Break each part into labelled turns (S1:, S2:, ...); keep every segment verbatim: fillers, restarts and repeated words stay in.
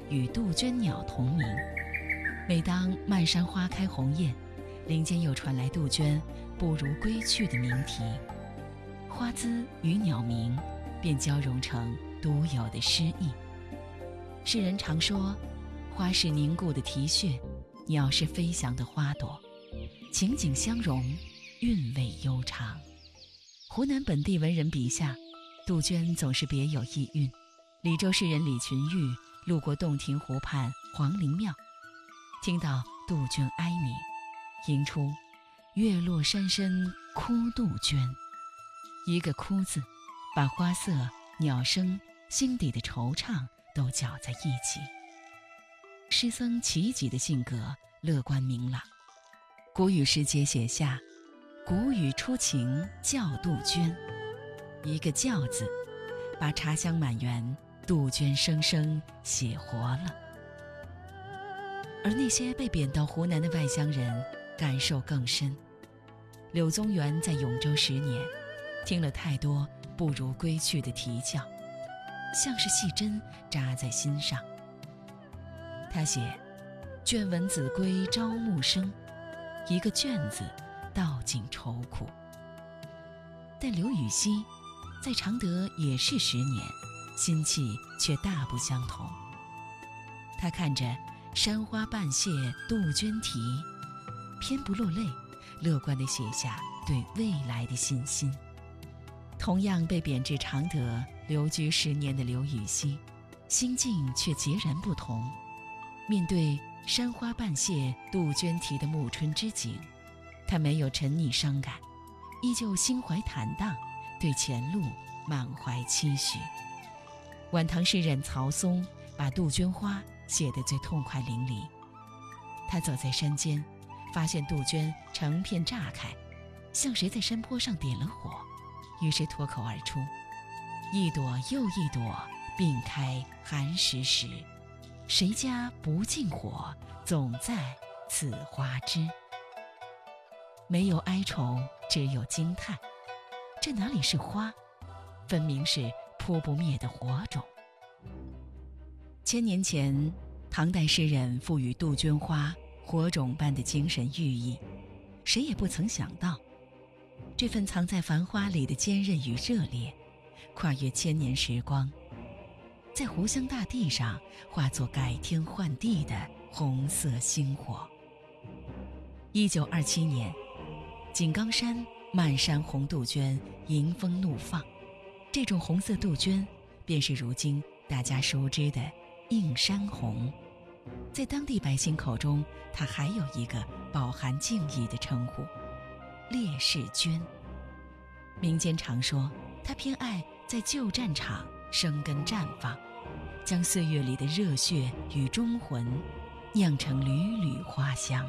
S1: 与杜鹃鸟同名。每当漫山花开红艳，林间又传来杜鹃不如归去的鸣啼，花姿与鸟鸣便交融成独有的诗意。世人常说，花是凝固的啼血，鸟是飞翔的花朵，情景相融，韵味悠长。湖南本地文人笔下，杜鹃总是别有意蕴。李州诗人李群玉路过洞庭湖畔黄陵庙，听到杜鹃哀鸣，吟出月落山深哭杜鹃。一个哭字，把花色、鸟声、心底的惆怅都搅在一起。诗僧齐己的性格乐观明朗，谷雨时节写下谷雨初晴叫杜鹃，一个叫字，把茶香满园、杜鹃声声写活了。而那些被贬到湖南的外乡人感受更深。柳宗元在永州十年，听了太多不如归去的啼叫，像是细针扎在心上。他写倦闻子规朝暮声，一个倦字道尽愁苦。但刘禹锡在常德也是十年，心气却大不相同。他看着山花半谢杜鹃啼，偏不落泪，乐观地写下对未来的信心。同样被贬至常德留居十年的刘禹锡，心境却截然不同。面对山花半谢杜鹃啼的暮春之景，他没有沉溺伤感，依旧心怀坦荡，对前路满怀期许。晚唐诗人曹松把杜鹃花写得最痛快淋漓。他走在山间，发现杜鹃成片炸开，像谁在山坡上点了火，于是脱口而出：一朵又一朵，并开寒食时，谁家不禁火，总在此花枝。没有哀愁，只有惊叹。这哪里是花，分明是扑不灭的火种。千年前，唐代诗人赋予杜鹃花火种般的精神寓意，谁也不曾想到，这份藏在繁花里的坚韧与热烈，跨越千年时光，在湖湘大地上化作改天换地的红色星火。一九二七年，井冈山漫山红杜鹃迎风怒放，这种红色杜鹃便是如今大家熟知的映山红。在当地百姓口中，它还有一个饱含敬意的称呼——烈士鹃。民间常说，它偏爱在旧战场生根绽放，将岁月里的热血与忠魂酿成缕缕花香。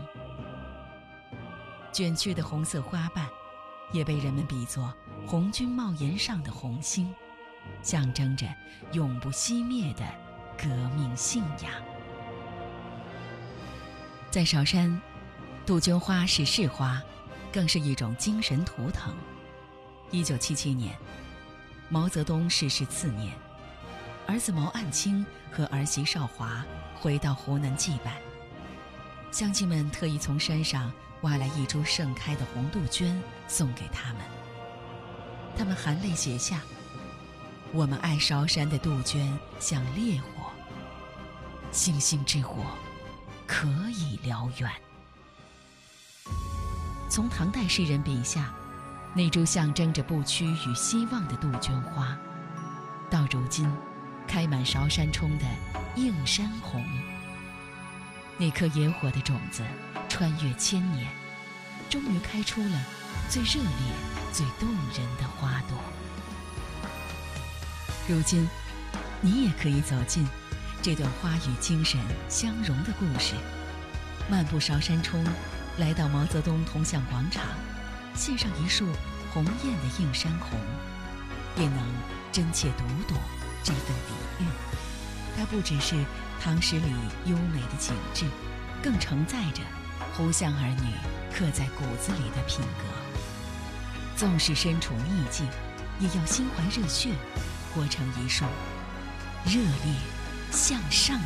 S1: 卷曲的红色花瓣也被人们比作红军帽檐上的红星，象征着永不熄灭的革命信仰。在韶山，杜鹃花是市花，更是一种精神图腾。一九七七年，毛泽东逝世次年，儿子毛岸青和儿媳邵华回到湖南祭拜，乡亲们特意从山上挖来一株盛开的红杜鹃送给他们。他们含泪写下：我们爱韶山的杜鹃像烈火，星星之火可以燎原。从唐代诗人笔下那株象征着不屈与希望的杜鹃花，到如今开满韶山冲的映山红，那颗野火的种子穿越千年，终于开出了最热烈最动人的花朵。如今你也可以走进这段花与精神相融的故事，漫步韶山冲，来到毛泽东铜像广场，献上一束红艳的映山红，便能真切读懂这份底蕴。它不只是唐诗里优美的景致，更承载着湖湘儿女刻在骨子里的品格。纵使身处逆境，也要心怀热血，活成一束热烈向上